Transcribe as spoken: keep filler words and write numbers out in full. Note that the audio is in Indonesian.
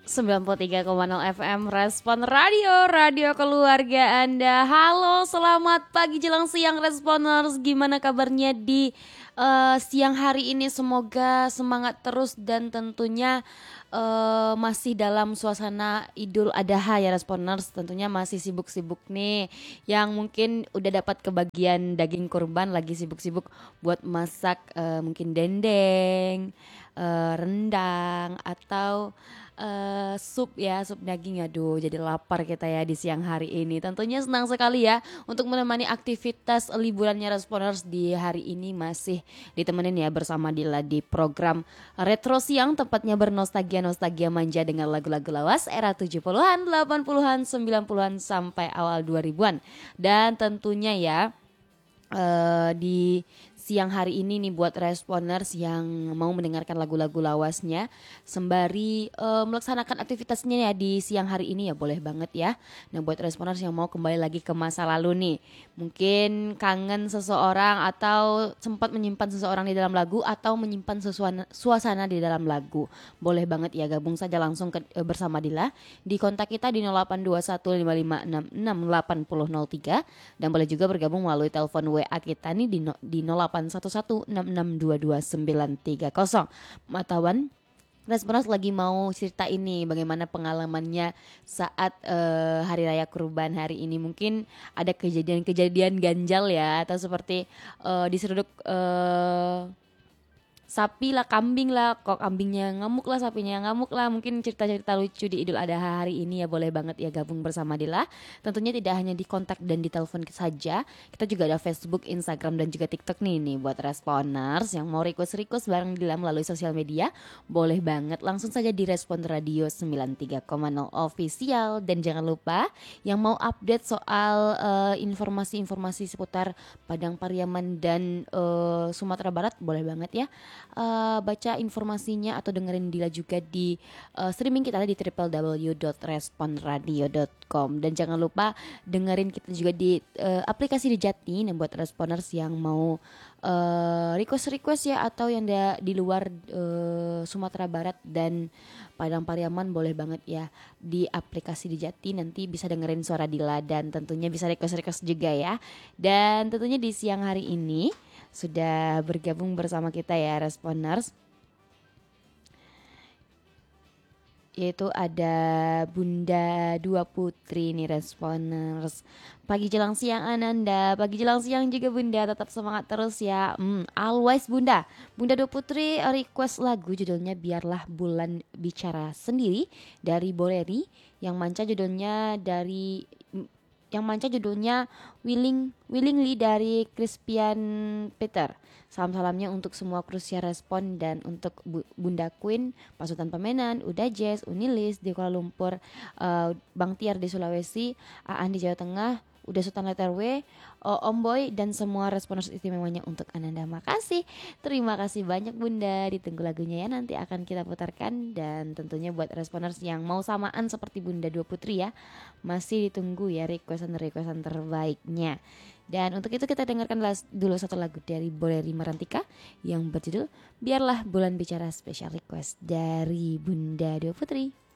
sembilan puluh tiga koma nol F M Respon Radio, radio keluarga Anda. Halo, selamat pagi jelang siang Responers. Gimana kabarnya di uh, siang hari ini? Semoga semangat terus dan tentunya uh, masih dalam suasana Idul Adha ya Responers. Tentunya masih sibuk-sibuk nih. Yang mungkin udah dapat kebagian daging kurban, lagi sibuk-sibuk buat masak uh, mungkin dendeng, uh, rendang atau Uh, sup ya, sup daging. Aduh, jadi lapar kita ya di siang hari ini. Tentunya senang sekali ya untuk menemani aktivitas liburannya Responers di hari ini. Masih ditemenin ya bersama Dila di program Retro Siang, tempatnya bernostalgia-nostalgia manja dengan lagu-lagu lawas era tujuh puluhan, delapan puluhan, sembilan puluhan sampai awal dua ribuan. Dan tentunya ya uh, di siang hari ini nih buat Responers yang mau mendengarkan lagu-lagu lawasnya sembari uh, melaksanakan aktivitasnya ya di siang hari ini ya boleh banget ya. Nah buat Responers yang mau kembali lagi ke masa lalu nih, mungkin kangen seseorang atau sempat menyimpan seseorang di dalam lagu atau menyimpan suasana, suasana di dalam lagu, boleh banget ya gabung saja langsung ke, uh, bersama Dila di kontak kita di nol delapan dua satu lima lima enam enam delapan nol nol tiga dan boleh juga bergabung melalui telepon W A kita nih di, no, di nol delapan satu satu enam enam dua dua sembilan tiga nol. Matawan Responers lagi mau cerita ini bagaimana pengalamannya saat uh, hari raya kurban hari ini. Mungkin ada kejadian-kejadian ganjal ya, atau seperti uh, diseruduk uh, sapi lah, kambing lah, kok kambingnya ngamuk lah, sapinya ngamuk lah. Mungkin cerita-cerita lucu di Idul Adha hari ini ya boleh banget ya gabung bersama Dila. Tentunya tidak hanya di kontak dan di telepon saja, kita juga ada Facebook, Instagram dan juga TikTok nih nih buat Responers yang mau request-request bareng Dila melalui sosial media. Boleh banget langsung saja di Respon Radio sembilan puluh tiga koma nol Official. Dan jangan lupa yang mau update soal uh, informasi-informasi seputar Padang Pariaman dan uh, Sumatera Barat boleh banget ya. Uh, baca informasinya atau dengerin Dila juga di uh, streaming kita di w w w dot respon radio dot com. Dan jangan lupa dengerin kita juga di uh, aplikasi di Jati. Nah buat Responers yang mau uh, request-request ya atau yang da, di luar uh, Sumatera Barat dan Padang Pariaman boleh banget ya di aplikasi di Jati, nanti bisa dengerin suara Dila dan tentunya bisa request-request juga ya. Dan tentunya di siang hari ini sudah bergabung bersama kita ya Responers, yaitu ada Bunda Dua Putri nih Responers. Pagi jelang siang Ananda, pagi jelang siang juga Bunda, tetap semangat terus ya. hmm, Always Bunda. Bunda Dua Putri request lagu judulnya Biarlah Bulan Bicara Sendiri dari Boleri. Yang manca judulnya dari Yang manca judulnya Willing Willingly dari Crispian Peter. Salam-salamnya untuk semua krusia Respon dan untuk Bunda Queen, Pasutan Pemenan, Uda Jazz, Unilis di Kuala Lumpur, uh, Bang Tiar di Sulawesi, Aan di Jawa Tengah, Uda Sultan Leterwe, Om Boy dan semua Responers istimewanya untuk Ananda. Makasih, terima kasih banyak Bunda. Ditunggu lagunya ya, nanti akan kita putarkan. Dan tentunya buat Responers yang mau samaan seperti Bunda Dua Putri ya, masih ditunggu ya requestan-requestan terbaiknya. Dan untuk itu kita dengarkan dulu satu lagu dari Boleri Merantika yang berjudul Biarlah Bulan Bicara, special request dari Bunda Dua Putri.